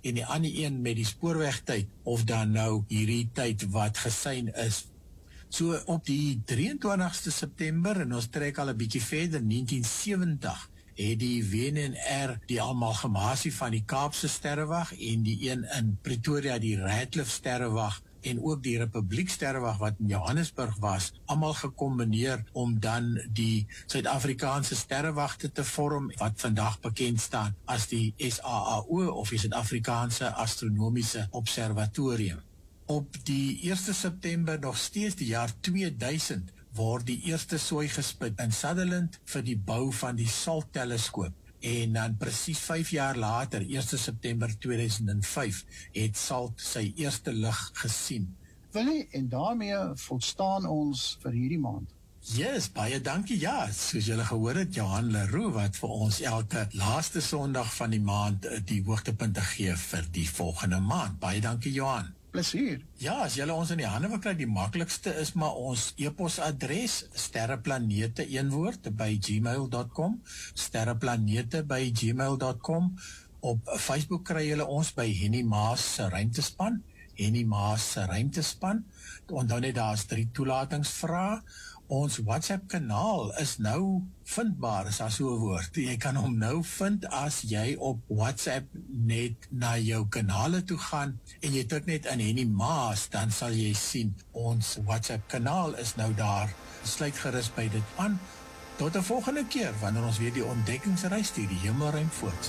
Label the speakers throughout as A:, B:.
A: en die ander een met die spoorwegtyd, of dan nou hierdie tyd wat gesyn is. So op die 23ste September, en ons trek al 'n bietjie verder, 1970, het die WNR die amalgamasie van die Kaapse Sterrewag en die een in Pretoria, die Radcliffe Sterrewag, en ook die Republiek Sterrewag wat in Johannesburg was, almal gekombineer om dan die Suid-Afrikaanse sterrewagte te vorm, wat vandag bekend staan as die SAAO, of die Suid-Afrikaanse Astronomiese Observatorium. Op die 1 September, nog steeds die jaar 2000, word die eerste sooi gespit in Sutherland vir die bou van die SALT-teleskoop. En dan presies 5 jaar later, 1 September 2005, het SALT sy eerste lig gesien.
B: Willie, en daarmee volstaan ons vir hierdie maand.
A: Yes, baie dankie. Ja, soos julle gehoor het, Johan Leroux, wat vir ons elke laaste Sondag van die maand die hoogtepunte gee vir die volgende maand. Baie dankie, Johan.
B: Plesier.
A: Ja, as julle ons in die hande wil kry, die maklikste is maar ons e-posadres, sterreplanete, een woord, by gmail.com, sterreplanete by gmail.com. Op Facebook kry julle ons by Henny Maas se ruimtespan, Henny Maas se ruimtespan. Onthou net, daar is 3 toelatingsvrae. Ons WhatsApp kanaal is nou vindbaar, is daar so 'n woord. Jy kan hom nou vind as jy op WhatsApp net na jou kanale toe gaan en jy druk net in Henny Maas, dan sal jy sien ons WhatsApp kanaal is nou daar. Sluit gerus by dit aan. Tot 'n volgende keer wanneer ons weer die ontdekkingsreis deur die hemelruim voortsit.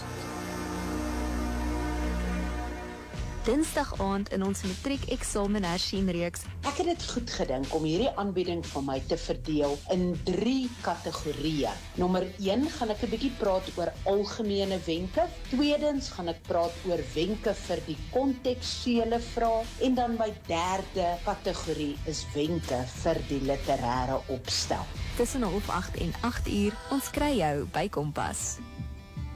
C: Dinsdag aand in ons matriek-eksamen hersienreeks.
D: Ek het dit goed gedink om hierdie aanbieding van my te verdeel in 3 kategorieë. Nommer 1 gaan ek 'n bietjie praat oor algemene wenke. Tweedens gaan ek praat oor wenke vir die kontekstuele vrae. En dan my 3de kategorie is wenke vir die literêre opstel.
C: Tussen 7:30 en 8:00, ons kry jou by Kompas.